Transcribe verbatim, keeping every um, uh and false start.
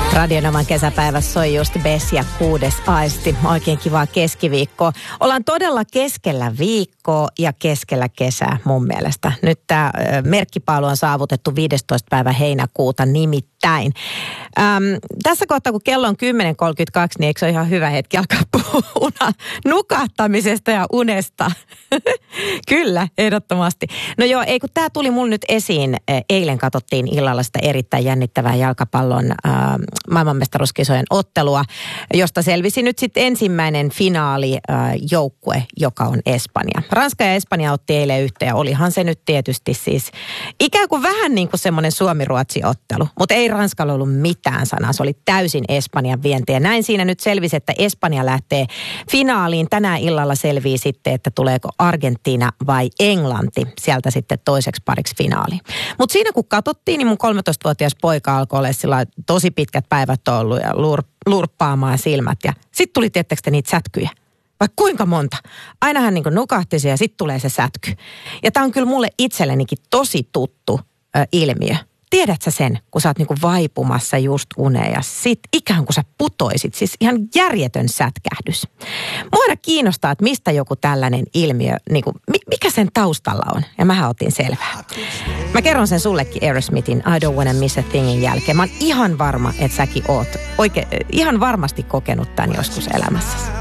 Radionoman kesäpäivässä soi just Bess ja Kuudes aisti. Oikein kivaa keskiviikkoa. Ollaan todella keskellä viikkoa ja keskellä kesää mun mielestä. Nyt tämä merkkipaalu on saavutettu viidestoista päivä heinäkuuta nimittäin. Äm, tässä kohtaa, kun kello on kymmenen kolmekymmentäkaksi, niin eikö se ole ihan hyvä hetki alkaa puhua nukahtamisesta ja unesta? Kyllä, ehdottomasti. No joo, ei kun tämä tuli mulle nyt esiin. Eilen katsottiin illalla sitä erittäin jännittävää jalkapallon äh, maailmanmestaruuskisojen ottelua, josta selvisi nyt sitten ensimmäinen finaalijoukkue, äh, joka on Espanja. Ranska ja Espanja otti eilen yhteen ja olihan se nyt tietysti siis ikään kuin vähän niin kuin semmoinen Suomi-Ruotsi-ottelu, mutta ei Ranskalla ollut mitään sanaa. Se oli täysin Espanjan vientiä. Näin siinä nyt selvisi, että Espanja lähtee finaaliin. Tänään illalla selvii sitten, että tuleeko Argentiina vai Englanti sieltä sitten toiseksi pariksi finaaliin. Mutta siinä kun katsottiin, niin mun kolmetoistavuotias poika alkoi olla sillä tosi pitkät päivät ollut ja lur, lurppaamaan silmät. Ja sitten tuli tietysti niitä sätkyjä. Vaikka kuinka monta. Aina hän niin kuin nukahti ja sitten tulee se sätky. Ja tämä on kyllä mulle itsellenikin tosi tuttu ö, ilmiö. Tiedät sä sen, kun sä oot niinku vaipumassa just uneen ja sit ikään kuin sä putoisit, siis ihan järjetön sätkähdys. Mua aina kiinnostaa, että mistä joku tällainen ilmiö, niinku, mikä sen taustalla on, ja mähän otin selvää. Mä kerron sen sullekin Aerosmithin I Don't Wanna Miss a Thingin jälkeen. Mä oon ihan varma, että säkin oot oikein, ihan varmasti kokenut tämän joskus elämässäsi.